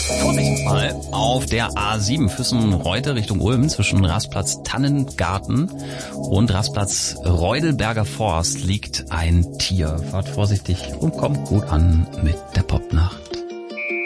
Vorsicht mal, auf der A7 Füssen-Reute Richtung Ulm zwischen Rastplatz Tannengarten und Rastplatz Reudelberger Forst liegt ein Tier. Fahrt vorsichtig und kommt gut an mit der Popnacht.